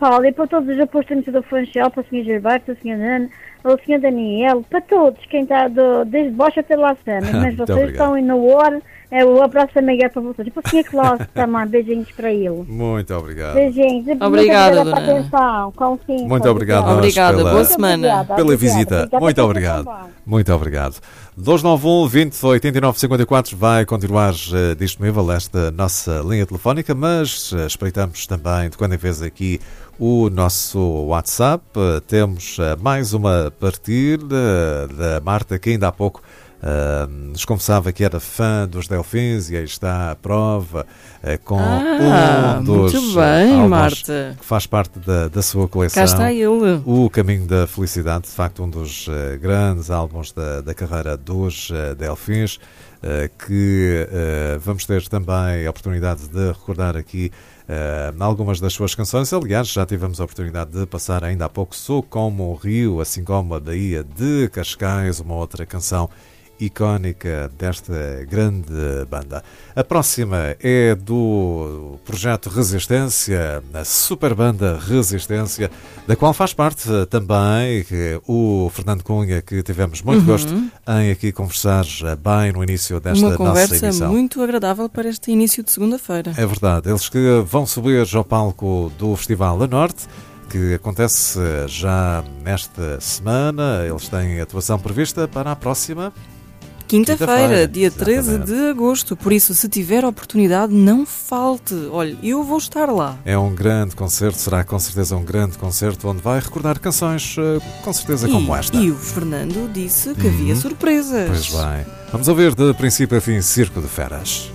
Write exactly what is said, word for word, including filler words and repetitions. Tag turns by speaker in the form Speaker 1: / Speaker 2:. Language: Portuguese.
Speaker 1: Paulo, e para todos os apoiantes do Funchal, para o senhor Gilberto, o senhor Nano, o senhor Daniel, para todos, quem está do, desde baixo até lá cima. Mas vocês
Speaker 2: obrigado.
Speaker 1: estão aí no ar, é o abraço amigo para vocês. E para o senhor Cláudio também, beijinhos para ele.
Speaker 2: Muito obrigado.
Speaker 1: Beijinhos.
Speaker 3: Obrigada,
Speaker 1: Muito
Speaker 3: dona
Speaker 1: atenção. Com sim,
Speaker 2: Muito
Speaker 1: com
Speaker 2: obrigado.
Speaker 1: licença.
Speaker 3: Obrigada,
Speaker 2: pela-
Speaker 3: boa semana.
Speaker 1: Obrigada,
Speaker 2: Pela
Speaker 1: obrigada,
Speaker 2: visita.
Speaker 1: obrigada
Speaker 2: Muito
Speaker 1: pela
Speaker 2: obrigado.
Speaker 1: também.
Speaker 2: Muito obrigado. dois nove um, vinte, oitenta e nove, cinquenta e quatro vai continuar eh, disponível esta nossa linha telefónica, mas eh, espreitamos também de quando em vez aqui o nosso WhatsApp. Eh, Temos eh, mais uma partida da Marta, que ainda há pouco eh, nos confessava que era fã dos Delfins, e aí está a prova eh, com
Speaker 3: Ah,
Speaker 2: um dos
Speaker 3: muito
Speaker 2: eh,
Speaker 3: bem,
Speaker 2: álbuns
Speaker 3: Marta.
Speaker 2: que faz parte da, da sua coleção.
Speaker 3: Cá está ele.
Speaker 2: O Caminho da Felicidade, de facto um dos uh, grandes álbuns da, da carreira dos uh, Delfins, uh, que uh, vamos ter também a oportunidade de recordar aqui uh, algumas das suas canções. Aliás, já tivemos a oportunidade de passar ainda há pouco Sou Como o Rio, assim como a Baía de Cascais, uma outra canção icónica desta grande banda. A próxima é do projeto Resistência, a super banda Resistência, da qual faz parte também o Fernando Cunha, que tivemos muito
Speaker 3: Uhum.
Speaker 2: gosto em aqui conversar bem no início desta
Speaker 3: Uma
Speaker 2: nossa
Speaker 3: conversa
Speaker 2: emissão.
Speaker 3: muito agradável para este início de segunda-feira.
Speaker 2: É verdade, eles que vão subir ao palco do Festival A Norte, que acontece já nesta semana. Eles têm atuação prevista para a próxima
Speaker 3: Quinta-feira,
Speaker 2: Quinta-feira,
Speaker 3: dia treze
Speaker 2: exatamente.
Speaker 3: de agosto. Por isso, se tiver oportunidade, não falte. Olha, eu vou estar lá.
Speaker 2: É um grande concerto, será com certeza um grande concerto onde vai recordar canções, eh, com certeza como
Speaker 3: E,
Speaker 2: esta.
Speaker 3: e o Fernando disse que havia
Speaker 2: Uhum.
Speaker 3: surpresas.
Speaker 2: Pois bem. Vamos ouvir de princípio a fim Circo de Feras.